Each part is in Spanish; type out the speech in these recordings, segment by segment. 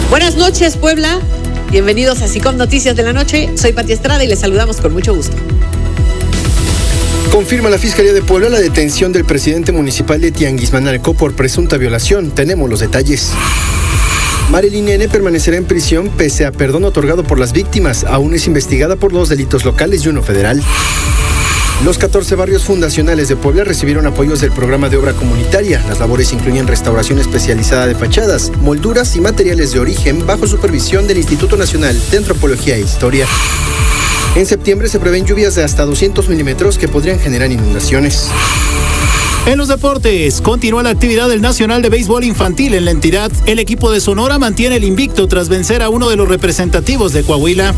Buenas noches, Puebla. Bienvenidos a SICOM Noticias de la Noche. Soy Pati Estrada y les saludamos con mucho gusto. Confirma la Fiscalía de Puebla la detención del presidente municipal de Tianguismanalco por presunta violación. Tenemos los detalles. Marilyn N. permanecerá en prisión pese a perdón otorgado por las víctimas. Aún es investigada por 2 delitos locales y 1 federal. Los 14 barrios fundacionales de Puebla recibieron apoyos del programa de obra comunitaria. Las labores incluyen restauración especializada de fachadas, molduras y materiales de origen bajo supervisión del Instituto Nacional de Antropología e Historia. En septiembre se prevén lluvias de hasta 200 milímetros que podrían generar inundaciones. En los deportes, continúa la actividad del Nacional de Béisbol Infantil en la entidad. El equipo de Sonora mantiene el invicto tras vencer a uno de los representativos de Coahuila.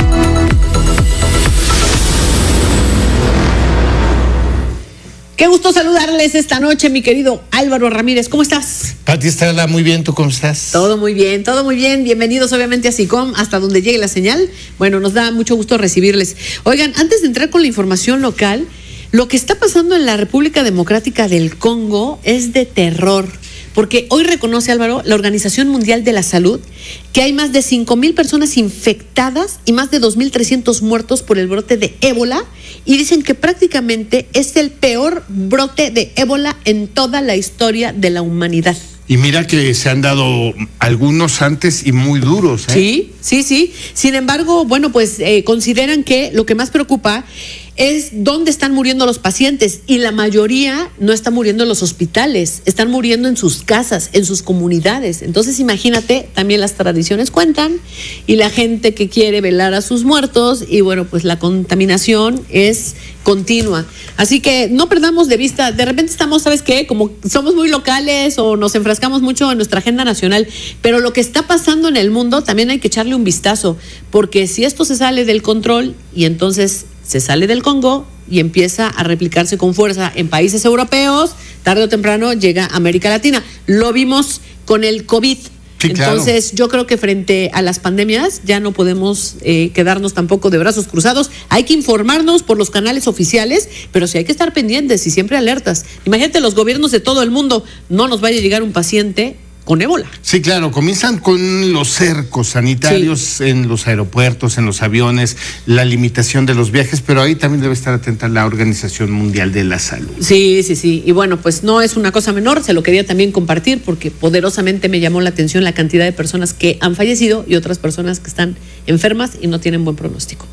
Qué gusto saludarles esta noche, mi querido Álvaro Ramírez. ¿Cómo estás? Pati Estrada, muy bien. ¿Tú cómo estás? Todo muy bien, todo muy bien. Bienvenidos obviamente a SICOM, hasta donde llegue la señal. Bueno, nos da mucho gusto recibirles. Oigan, antes de entrar con la información local, lo que está pasando en la República Democrática del Congo es de terror. Porque hoy reconoce, Álvaro, la Organización Mundial de la Salud, que hay más de 5,000 personas infectadas y más de 2,300 muertos por el brote de ébola, y dicen que prácticamente es el peor brote de ébola en toda la historia de la humanidad. Y mira que se han dado algunos antes y muy duros, ¿eh? Sí. Sin embargo, bueno, pues consideran que lo que más preocupa es dónde están muriendo los pacientes, y la mayoría no está muriendo en los hospitales, están muriendo en sus casas, en sus comunidades. Entonces imagínate, también las tradiciones cuentan y la gente que quiere velar a sus muertos, y bueno, pues la contaminación es continua. Así que no perdamos de vista, de repente estamos, ¿sabes qué? Como somos muy locales o nos enfrascamos mucho en nuestra agenda nacional, pero lo que está pasando en el mundo también hay que echarle un vistazo, porque si esto se sale del control y entonces se sale del Congo y empieza a replicarse con fuerza en países europeos, tarde o temprano llega a América Latina. Lo vimos con el COVID. Sí, entonces, claro. Yo creo que frente a las pandemias ya no podemos quedarnos tampoco de brazos cruzados. Hay que informarnos por los canales oficiales, pero sí hay que estar pendientes y siempre alertas. Imagínate, los gobiernos de todo el mundo, no nos vaya a llegar un paciente con ébola. Sí, claro, comienzan con los cercos sanitarios en los aeropuertos, en los aviones, la limitación de los viajes, pero ahí también debe estar atenta la Organización Mundial de la Salud. Sí, y bueno, pues no es una cosa menor, se lo quería también compartir porque poderosamente me llamó la atención la cantidad de personas que han fallecido y otras personas que están enfermas y no tienen buen pronóstico.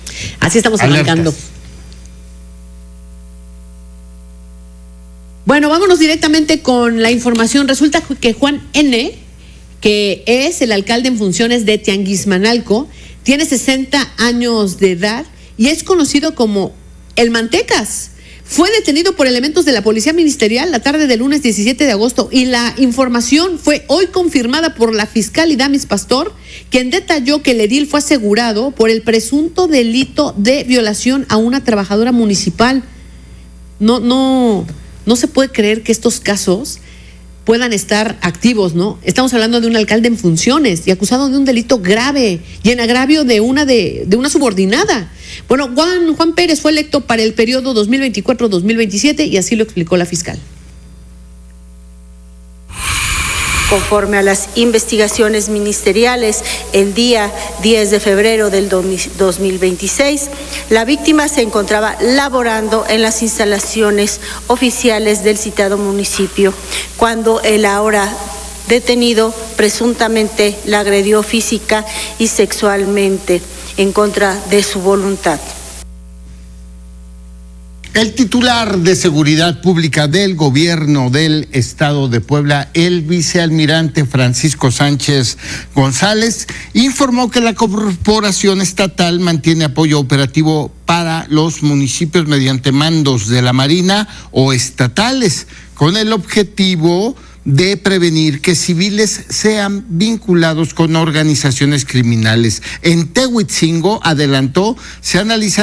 Así estamos arrancando. Bueno, vámonos directamente con la información. Resulta que Juan N., que es el alcalde en funciones de Tianguismanalco, tiene 60 años de edad y es conocido como el Mantecas. Fue detenido por elementos de la Policía Ministerial la tarde del lunes 17 de agosto y la información fue hoy confirmada por la fiscal Idamis Pastor, quien detalló que el edil fue asegurado por el presunto delito de violación a una trabajadora municipal. No se puede creer que estos casos puedan estar activos, ¿no? Estamos hablando de un alcalde en funciones y acusado de un delito grave y en agravio de una subordinada. Bueno, Juan Pérez fue electo para el periodo 2024-2027 y así lo explicó la fiscal. Conforme a las investigaciones ministeriales, el día 10 de febrero del 2026, la víctima se encontraba laborando en las instalaciones oficiales del citado municipio, cuando el ahora detenido presuntamente la agredió física y sexualmente en contra de su voluntad. El titular de Seguridad Pública del Gobierno del Estado de Puebla, el vicealmirante Francisco Sánchez González, informó que la corporación estatal mantiene apoyo operativo para los municipios mediante mandos de la Marina o estatales, con el objetivo de prevenir que civiles sean vinculados con organizaciones criminales. En Tehuitzingo, adelantó, se analiza